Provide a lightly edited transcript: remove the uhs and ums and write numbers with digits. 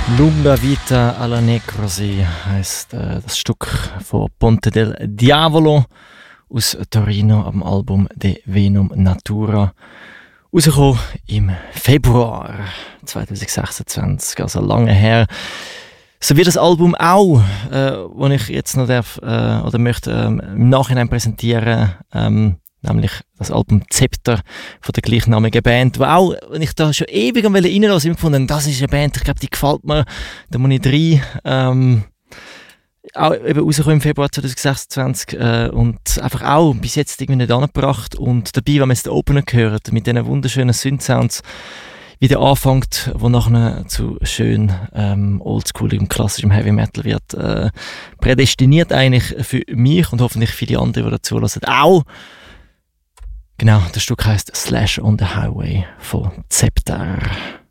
Lunga Vita alla Necrosi heisst das Stück von Ponte del Diavolo aus Torino am Album De Venum Natura. Rausgekommen im Februar 2026, also lange her. So wie das Album auch, das ich jetzt noch darf, oder möchte im Nachhinein präsentieren, nämlich das Album Zepter von der gleichnamigen Band, wo auch, wenn ich da schon ewig am reinlassen wollte, empfunden, das ist eine Band, ich glaube, die gefällt mir, da muss ich rein. Auch eben rausgekommen im Februar 2026 und einfach auch bis jetzt irgendwie nicht angebracht. Und dabei, wenn man jetzt den Opener hört, mit diesen wunderschönen Synth-Sounds, wie der anfängt, wo nachher zu schön oldschooligem, klassischem Heavy Metal wird, prädestiniert eigentlich für mich und hoffentlich viele andere, die dazu hören, auch. Genau, das Stück heisst Slash on the Highway von Zepter.